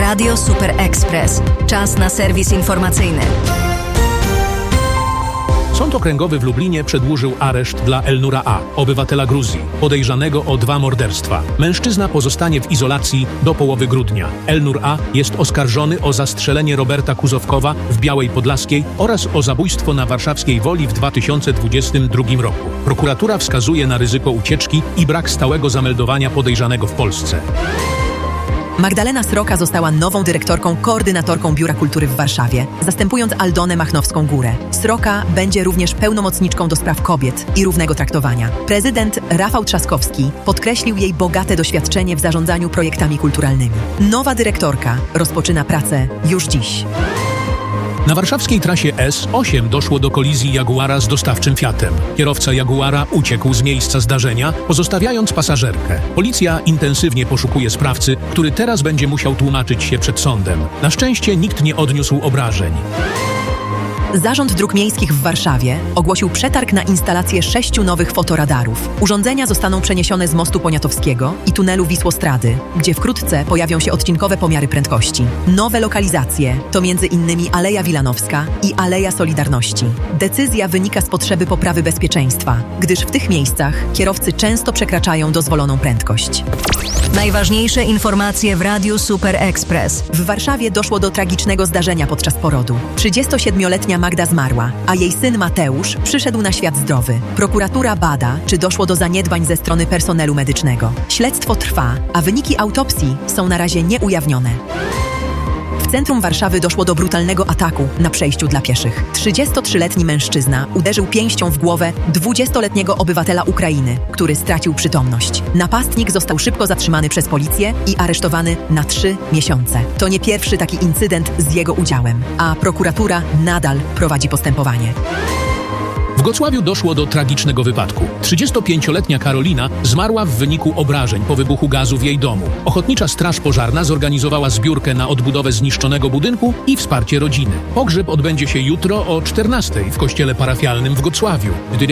Radio Super Express. Czas na serwis informacyjny. Sąd Okręgowy w Lublinie przedłużył areszt dla Elnura A., obywatela Gruzji, podejrzanego o 2 morderstwa. Mężczyzna pozostanie w izolacji do połowy grudnia. Elnur A. jest oskarżony o zastrzelenie Roberta Kuzowkowa w Białej Podlaskiej oraz o zabójstwo na warszawskiej Woli w 2022 roku. Prokuratura wskazuje na ryzyko ucieczki i brak stałego zameldowania podejrzanego w Polsce. Magdalena Sroka została nową dyrektorką koordynatorką Biura Kultury w Warszawie, zastępując Aldonę Machnowską-Górę. Sroka będzie również pełnomocniczką do spraw kobiet i równego traktowania. Prezydent Rafał Trzaskowski podkreślił jej bogate doświadczenie w zarządzaniu projektami kulturalnymi. Nowa dyrektorka rozpoczyna pracę już dziś. Na warszawskiej trasie S8 doszło do kolizji Jaguara z dostawczym Fiatem. Kierowca Jaguara uciekł z miejsca zdarzenia, pozostawiając pasażerkę. Policja intensywnie poszukuje sprawcy, który teraz będzie musiał tłumaczyć się przed sądem. Na szczęście nikt nie odniósł obrażeń. Zarząd Dróg Miejskich w Warszawie ogłosił przetarg na instalację 6 nowych fotoradarów. Urządzenia zostaną przeniesione z mostu Poniatowskiego i tunelu Wisłostrady, gdzie wkrótce pojawią się odcinkowe pomiary prędkości. Nowe lokalizacje to m.in. Aleja Wilanowska i Aleja Solidarności. Decyzja wynika z potrzeby poprawy bezpieczeństwa, gdyż w tych miejscach kierowcy często przekraczają dozwoloną prędkość. Najważniejsze informacje w Radiu Super Express. W Warszawie doszło do tragicznego zdarzenia podczas porodu. 37-letnia Magda zmarła, a jej syn Mateusz przyszedł na świat zdrowy. Prokuratura bada, czy doszło do zaniedbań ze strony personelu medycznego. Śledztwo trwa, a wyniki autopsji są na razie nieujawnione. W centrum Warszawy doszło do brutalnego ataku na przejściu dla pieszych. 33-letni mężczyzna uderzył pięścią w głowę 20-letniego obywatela Ukrainy, który stracił przytomność. Napastnik został szybko zatrzymany przez policję i aresztowany na 3 miesiące. To nie pierwszy taki incydent z jego udziałem, a prokuratura nadal prowadzi postępowanie. W Gocławiu doszło do tragicznego wypadku. 35-letnia Karolina zmarła w wyniku obrażeń po wybuchu gazu w jej domu. Ochotnicza Straż Pożarna zorganizowała zbiórkę na odbudowę zniszczonego budynku i wsparcie rodziny. Pogrzeb odbędzie się jutro o 14:00 w kościele parafialnym w Gocławiu.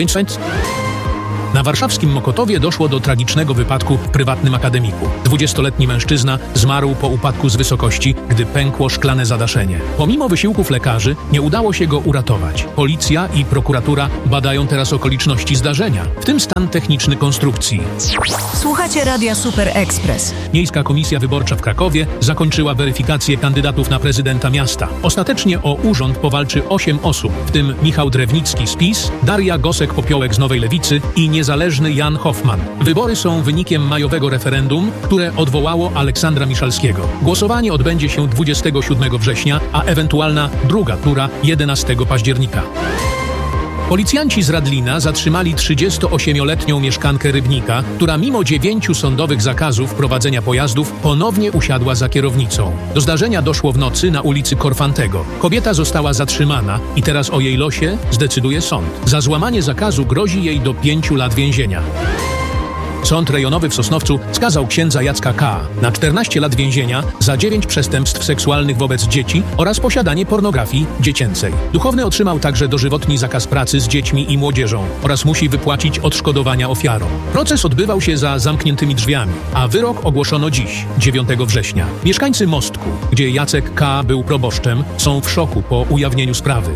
Na warszawskim Mokotowie doszło do tragicznego wypadku w prywatnym akademiku. 20-letni mężczyzna zmarł po upadku z wysokości, gdy pękło szklane zadaszenie. Pomimo wysiłków lekarzy nie udało się go uratować. Policja i prokuratura badają teraz okoliczności zdarzenia, w tym stan techniczny konstrukcji. Słuchacie Radia Super Express. Miejska Komisja Wyborcza w Krakowie zakończyła weryfikację kandydatów na prezydenta miasta. Ostatecznie o urząd powalczy 8 osób, w tym Michał Drewnicki z PiS, Daria Gosek-Popiołek z Nowej Lewicy i niezależny Jan Hoffman. Wybory są wynikiem majowego referendum, które odwołało Aleksandra Miszalskiego. Głosowanie odbędzie się 27 września, a ewentualna druga tura 11 października. Policjanci z Radlina zatrzymali 38-letnią mieszkankę Rybnika, która mimo 9 sądowych zakazów prowadzenia pojazdów ponownie usiadła za kierownicą. Do zdarzenia doszło w nocy na ulicy Korfantego. Kobieta została zatrzymana i teraz o jej losie zdecyduje sąd. Za złamanie zakazu grozi jej do 5 lat więzienia. Sąd rejonowy w Sosnowcu skazał księdza Jacka K. na 14 lat więzienia za 9 przestępstw seksualnych wobec dzieci oraz posiadanie pornografii dziecięcej. Duchowny otrzymał także dożywotni zakaz pracy z dziećmi i młodzieżą oraz musi wypłacić odszkodowania ofiarom. Proces odbywał się za zamkniętymi drzwiami, a wyrok ogłoszono dziś, 9 września. Mieszkańcy Mostku, gdzie Jacek K. był proboszczem, są w szoku po ujawnieniu sprawy.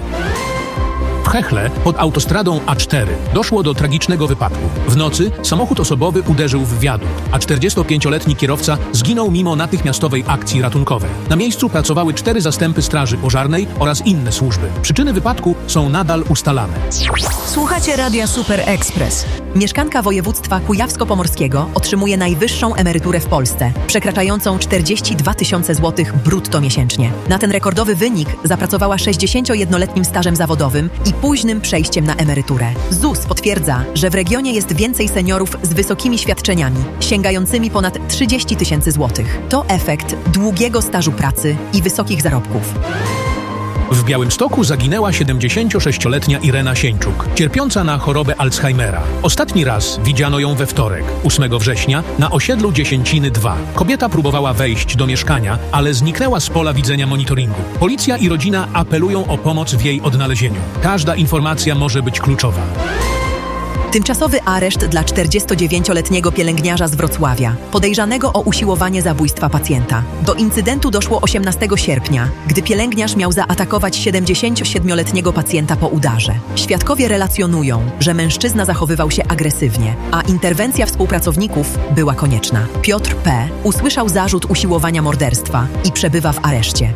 W Hechle pod autostradą A4 doszło do tragicznego wypadku. W nocy samochód osobowy uderzył w wiadukt, a 45-letni kierowca zginął mimo natychmiastowej akcji ratunkowej. Na miejscu pracowały 4 zastępy straży pożarnej oraz inne służby. Przyczyny wypadku są nadal ustalane. Słuchacie Radia Super Express. Mieszkanka województwa kujawsko-pomorskiego otrzymuje najwyższą emeryturę w Polsce, przekraczającą 42 000 złotych brutto miesięcznie. Na ten rekordowy wynik zapracowała 61-letnim stażem zawodowym i późnym przejściem na emeryturę. ZUS potwierdza, że w regionie jest więcej seniorów z wysokimi świadczeniami, sięgającymi ponad 30 000 złotych. To efekt długiego stażu pracy i wysokich zarobków. W Białymstoku zaginęła 76-letnia Irena Sieńczuk, cierpiąca na chorobę Alzheimera. Ostatni raz widziano ją we wtorek, 8 września, na osiedlu Dziesięciny 2. Kobieta próbowała wejść do mieszkania, ale zniknęła z pola widzenia monitoringu. Policja i rodzina apelują o pomoc w jej odnalezieniu. Każda informacja może być kluczowa. Tymczasowy areszt dla 49-letniego pielęgniarza z Wrocławia, podejrzanego o usiłowanie zabójstwa pacjenta. Do incydentu doszło 18 sierpnia, gdy pielęgniarz miał zaatakować 77-letniego pacjenta po udarze. Świadkowie relacjonują, że mężczyzna zachowywał się agresywnie, a interwencja współpracowników była konieczna. Piotr P. usłyszał zarzut usiłowania morderstwa i przebywa w areszcie.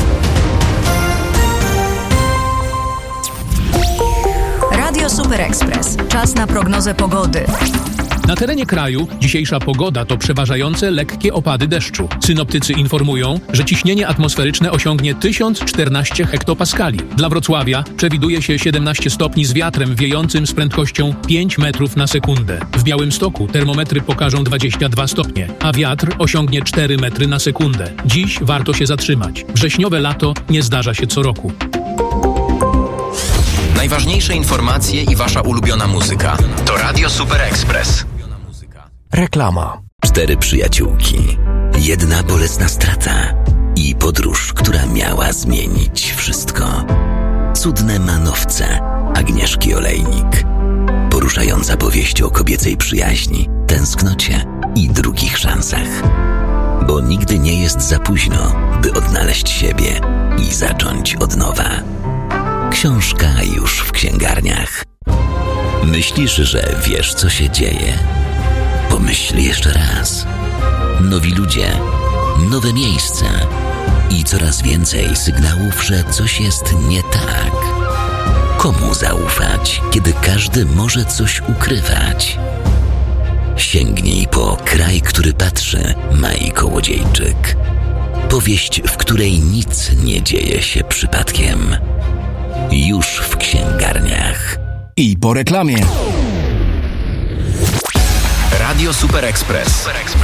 Radio Super Express. Czas na prognozę pogody. Na terenie kraju dzisiejsza pogoda to przeważające lekkie opady deszczu. Synoptycy informują, że ciśnienie atmosferyczne osiągnie 1014 hektopaskali. Dla Wrocławia przewiduje się 17 stopni z wiatrem wiejącym z prędkością 5 metrów na sekundę. W Białymstoku termometry pokażą 22 stopnie, a wiatr osiągnie 4 metry na sekundę. Dziś warto się zatrzymać. Wrześniowe lato nie zdarza się co roku. Najważniejsze informacje i wasza ulubiona muzyka to Radio Super Express. Reklama. 4 przyjaciółki, 1 bolesna strata i podróż, która miała zmienić wszystko. Cudne manowce Agnieszki Olejnik. Poruszająca powieść o kobiecej przyjaźni, tęsknocie i drugich szansach. Bo nigdy nie jest za późno, by odnaleźć siebie i zacząć od nowa. Książka już w księgarniach. Myślisz, że wiesz, co się dzieje? Pomyśl jeszcze raz. Nowi ludzie, nowe miejsca i coraz więcej sygnałów, że coś jest nie tak. Komu zaufać, kiedy każdy może coś ukrywać? Sięgnij po Kraj, który patrzy, Mai Kołodziejczyk. Powieść, w której nic nie dzieje się przypadkiem. Już w księgarniach. I po reklamie. Radio Super Express.